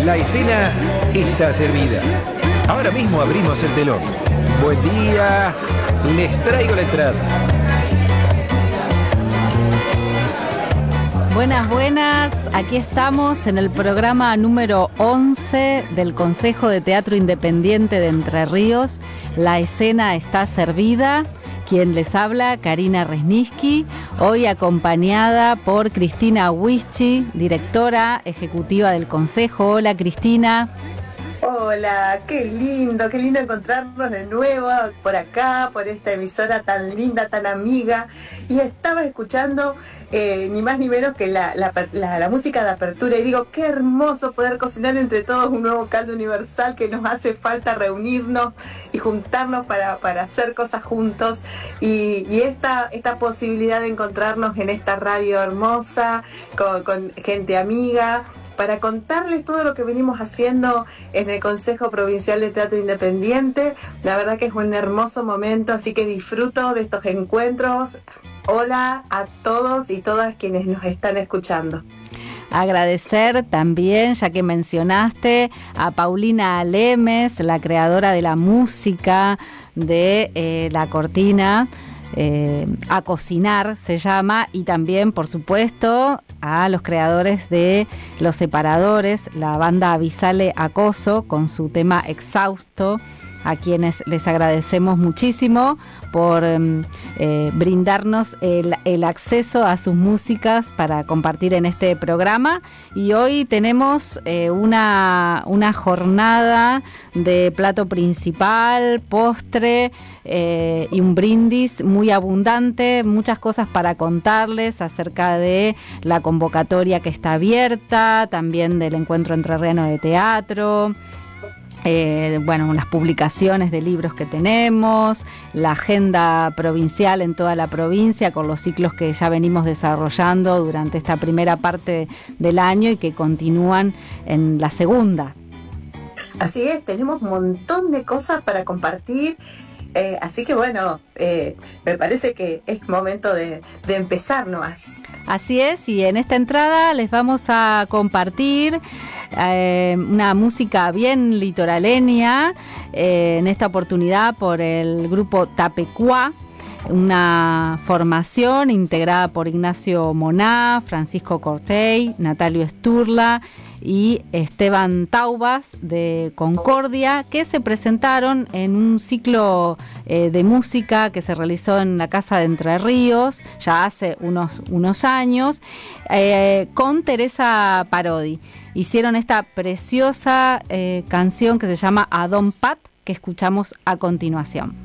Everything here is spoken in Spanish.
La escena está servida. Ahora mismo abrimos el telón. Buen día, les traigo la entrada. Buenas, buenas. Aquí estamos en el programa número 11 del Consejo de Teatro Independiente de Entre Ríos. La escena está servida. Quien les habla, Karina Resniski, hoy acompañada por Cristina Wischi, directora ejecutiva del Consejo. Hola, Cristina. Hola, qué lindo encontrarnos de nuevo por acá, por esta emisora tan linda, tan amiga. Y estaba escuchando ni más ni menos que la música de apertura y digo, qué hermoso poder cocinar entre todos un nuevo caldo universal, que nos hace falta reunirnos y juntarnos para hacer cosas juntos. Y esta posibilidad de encontrarnos en esta radio hermosa, con gente amiga, para contarles todo lo que venimos haciendo en el Consejo Provincial de Teatro Independiente. La verdad que es un hermoso momento, así que disfruto de estos encuentros. Hola a todos y todas quienes nos están escuchando. Agradecer también, ya que mencionaste, a Paulina Lemes, la creadora de la música de la cortina. A cocinar se llama, y también por supuesto a los creadores de Los Separadores, la banda Avisale Acoso, con su tema Exhausto, a quienes les agradecemos muchísimo por brindarnos el acceso a sus músicas para compartir en este programa. Y hoy tenemos una jornada de plato principal, postre y un brindis muy abundante, muchas cosas para contarles acerca de la convocatoria que está abierta, también del Encuentro Entrerriano de Teatro. Las publicaciones de libros que tenemos, la agenda provincial en toda la provincia con los ciclos que ya venimos desarrollando durante esta primera parte del año y que continúan en la segunda. Así es, tenemos un montón de cosas para compartir. Así que me parece que es momento de empezar nomás. Así es, y en esta entrada les vamos a compartir una música bien litoraleña, en esta oportunidad por el grupo Tapecuá, una formación integrada por Ignacio Moná, Francisco Cortey, Natalio Sturla y Esteban Taubas de Concordia, que se presentaron en un ciclo de música que se realizó en la Casa de Entre Ríos ya hace unos años, con Teresa Parodi. Hicieron esta preciosa canción que se llama A Don Pat, que escuchamos a continuación.